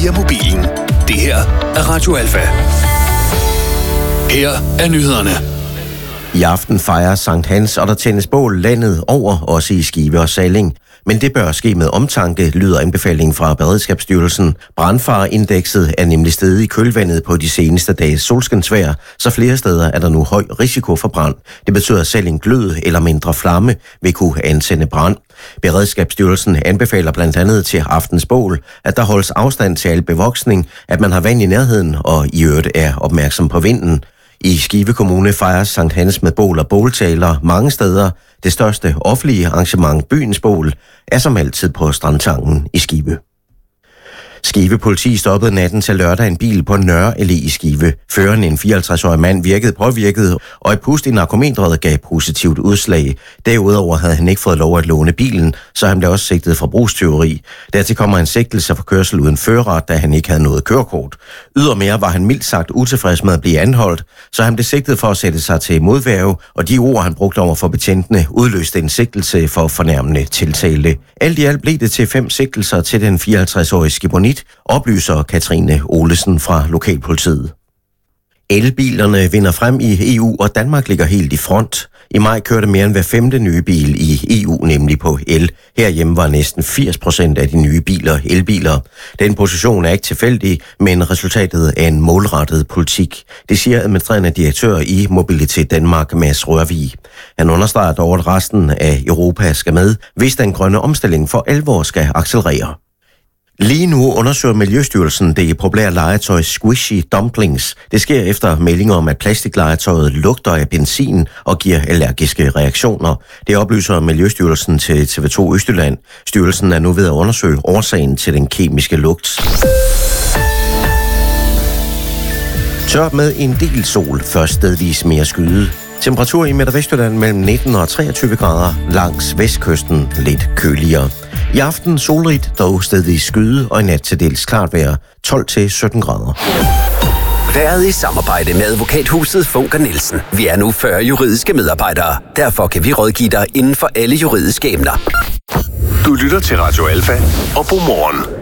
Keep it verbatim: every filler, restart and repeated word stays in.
via mobilen. Det her er Radio Alfa. Her er nyhederne. I aften fejrer Sankt Hans, og der tændes bål landet over, også i Skive og Salling. Men det bør ske med omtanke, lyder anbefalingen fra Beredskabsstyrelsen. Brandfareindekset er nemlig steget i kølvandet på de seneste dages solskinsvejr, så flere steder er der nu høj risiko for brand. Det betyder, at selv en glød eller mindre flamme vil kunne ansende brand. Beredskabsstyrelsen anbefaler blandt andet til aftens bål, at der holdes afstand til al bevoksning, at man har vand i nærheden og i øvrigt er opmærksom på vinden. I Skive Kommune fejres Sankt Hans med bål og båltaler mange steder. Det største offentlige arrangement, byens bål, er som altid på Strandtangen i Skive. Skive politi stoppede natten til lørdag en bil på Nørre Allé i Skive. Føreren, en fireoghalvtreds-årig mand, virkede påvirket, og et pust i narkometret gav positivt udslag. Derudover havde han ikke fået lov at låne bilen, så han blev også sigtet for brugstyveri. Dertil kommer en sigtelse for kørsel uden førerret, da han ikke havde noget kørekort. Ydermere var han mildt sagt utilfreds med at blive anholdt, så han blev sigtet for at sætte sig til modværge, og de ord, han brugte over for betjentene, udløste en sigtelse for fornærmende tiltale. Alt i alt blev det til fem sigtelser til den fireoghalvtreds-årige skibonit, oplyser Katrine Olesen fra Lokalpolitiet. Elbilerne vinder frem i E U, og Danmark ligger helt i front. I maj kørte mere end hver femte nye bil i E U nemlig på el. Herhjemme var næsten firs procent af de nye biler elbiler. Den position er ikke tilfældig, men resultatet er en målrettet politik. Det siger administrerende direktør i Mobilitet Danmark, Mads Rørvig. Han understreger dog, at resten af Europa skal med, hvis den grønne omstilling for alvor skal accelerere. Lige nu undersøger Miljøstyrelsen det populære legetøj Squishy Dumplings. Det sker efter meldinger om, at plastiklegetøjet lugter af benzin og giver allergiske reaktioner. Det oplyser Miljøstyrelsen til T V to Østjylland. Styrelsen er nu ved at undersøge årsagen til den kemiske lugt. Tørt med en del sol, først stedvis mere skyde. Temperatur i Midt- og Vestjylland mellem nitten og treogtyve grader, langs vestkysten lidt køligere. I aften solrigt, dog stedvis skyde, og i nat til dels klart vejr, tolv til sytten grader. Været i samarbejde med advokathuset Funker Nielsen. Vi er nu fyrre juridiske medarbejdere. Derfor kan vi rådgive dig inden for alle juridiske emner. Du lytter til Radio Alfa, og god morgen.